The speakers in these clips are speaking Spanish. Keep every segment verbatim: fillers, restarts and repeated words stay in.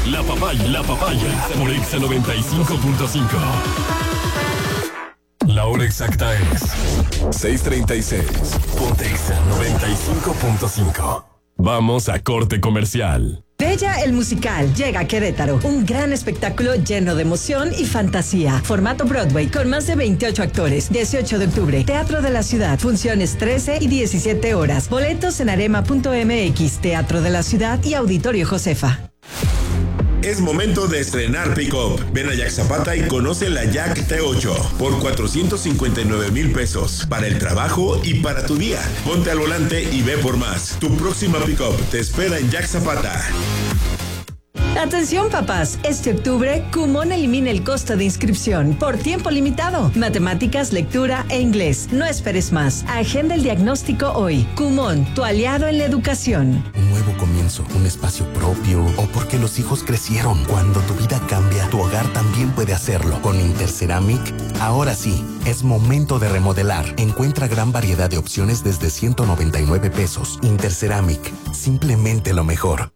La Papaya, La Papaya, por Exa noventa y cinco punto cinco. La hora exacta es seis treinta y seis. Ponte Exa noventa y cinco punto cinco. Vamos a corte comercial. Bella el musical llega a Querétaro, un gran espectáculo lleno de emoción y fantasía. Formato Broadway con más de veintiocho actores. dieciocho de octubre, Teatro de la Ciudad, funciones trece y diecisiete horas. Boletos en arema punto m x, Teatro de la Ciudad y Auditorio Josefa. Es momento de estrenar Pick-up. Ven a Jack Zapata y conoce la Jack T ocho por cuatrocientos cincuenta y nueve mil pesos para el trabajo y para tu día. Ponte al volante y ve por más. Tu próxima Pick-up te espera en Jack Zapata. Atención papás, este octubre Kumon elimina el costo de inscripción por tiempo limitado. Matemáticas, lectura e inglés. No esperes más. Agenda el diagnóstico hoy. Kumon, tu aliado en la educación. Un nuevo comienzo, un espacio propio o porque los hijos crecieron. Cuando tu vida cambia, tu hogar también puede hacerlo. Con Interceramic, ahora sí, es momento de remodelar. Encuentra gran variedad de opciones desde ciento noventa y nueve pesos. Interceramic, simplemente lo mejor.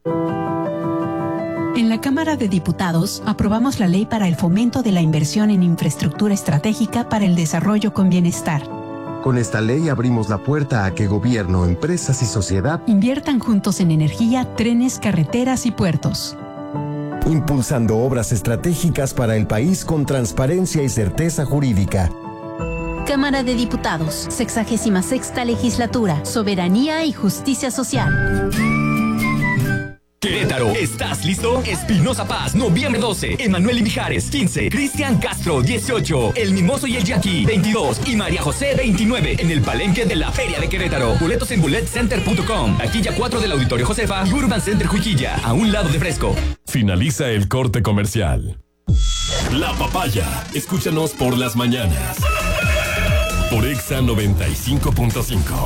En la Cámara de Diputados aprobamos la ley para el fomento de la inversión en infraestructura estratégica para el desarrollo con bienestar. Con esta ley abrimos la puerta a que gobierno, empresas y sociedad inviertan juntos en energía, trenes, carreteras y puertos. Impulsando obras estratégicas para el país con transparencia y certeza jurídica. Cámara de Diputados, sexagésima sexta legislatura, soberanía y justicia social. Querétaro, ¿estás listo? Espinosa Paz, noviembre doce. Emanuel y Mijares, quince. Cristian Castro, dieciocho. El Mimoso y el Jackie, veintidós. Y María José, veintinueve. En el palenque de la Feria de Querétaro. Boletos en bullet center punto com. Taquilla cuatro del Auditorio Josefa y Urban Center Juquilla, a un lado de Fresco. Finaliza el corte comercial. La Papaya. Escúchanos por las mañanas. Por Exa noventa y cinco punto cinco.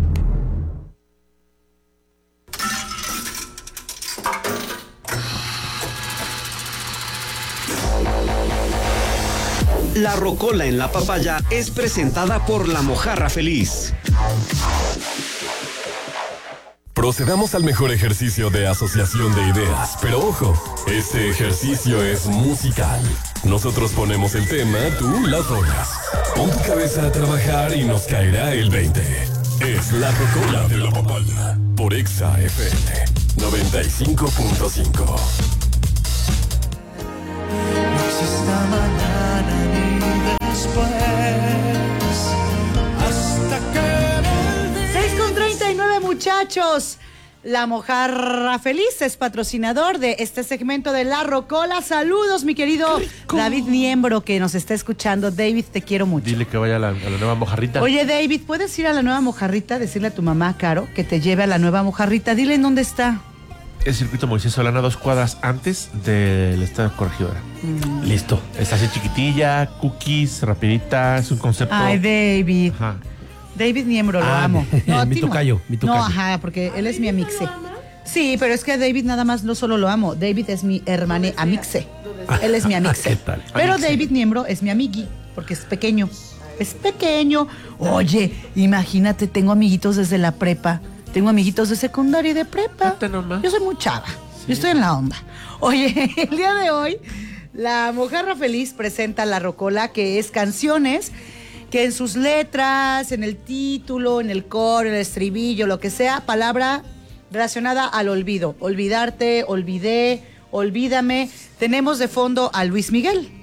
La Rocola en La Papaya es presentada por La Mojarra Feliz. Procedamos al mejor ejercicio de asociación de ideas, pero ojo, este ejercicio es musical. Nosotros ponemos el tema, tú las rolas. Pon tu cabeza a trabajar y nos caerá el veinte. Es La Rocola de La Papaya, por Exa F M noventa y cinco punto cinco. Esta mañana ni después, hasta que seis con treinta y nueve, muchachos. La Mojarra Feliz es patrocinador de este segmento de La Rocola. Saludos, mi querido David Niembro, que nos está escuchando. David, te quiero mucho. Dile que vaya a la, a la nueva mojarrita. Oye, David, ¿puedes ir a la nueva mojarrita? Decirle a tu mamá, Caro, que te lleve a la nueva mojarrita. Dile en dónde está. El circuito Moisés Solana, dos cuadras antes del Estado de Corregidora. Mm. Listo. Está así chiquitilla, cookies, rapidita, es un concepto. Ay, David. Ajá. David Niembro, lo ah, amo. No, mi tocayo, no. mi tocayo. No, ajá, porque él es mi amixe. Sí, pero es que a David nada más no solo lo amo. David es mi hermane amixe. Él es mi amixe. ¿Qué tal? Pero Amixe. David Niembro es mi amigui, porque es pequeño. Es pequeño. Oye, imagínate, tengo amiguitos desde la prepa. Tengo amiguitos de secundaria y de prepa. Yo soy muy chava. Sí. Yo estoy en la onda. Oye, el día de hoy, La Mojarra Feliz presenta La Rocola, que es canciones que en sus letras, en el título, en el coro, en el estribillo, lo que sea, palabra relacionada al olvido. Olvidarte, olvidé, olvídame. Tenemos de fondo a Luis Miguel.